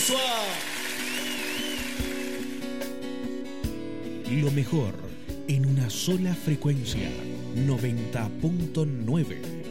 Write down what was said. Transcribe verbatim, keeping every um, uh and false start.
sensual. Lo mejor en una sola frecuencia, noventa punto nueve.